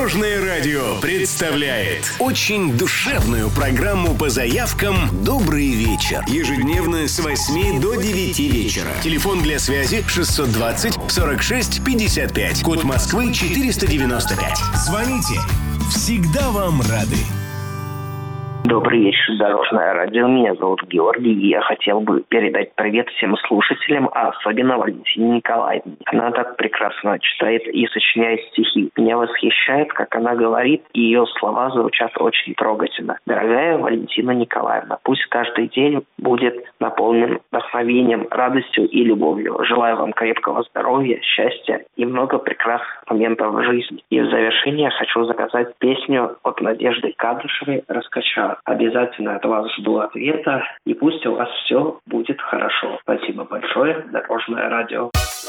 Дорожное радио представляет очень душевную программу по заявкам «Добрый вечер». Ежедневно с 8 до 9 вечера. Телефон для связи 620 46 55. Код Москвы 495. Звоните. Всегда вам рады. Добрый вечер, Дорожное радио. Меня зовут Георгий, и я хотел бы передать привет всем слушателям, а особенно Валентине Николаевне. Она так прекрасно читает и сочиняет стихи. Меня восхищает, как она говорит, и ее слова звучат очень трогательно. Дорогая Валентина Николаевна, пусть каждый день будет наполнен вдохновением, радостью и любовью. Желаю вам крепкого здоровья, счастья и много прекрасных моментов в жизни. И в завершение хочу заказать песню от Надежды Кадышевой «Раскачала». Обязательно от вас жду ответа, и пусть у вас все будет хорошо. Спасибо большое, Дорожное радио.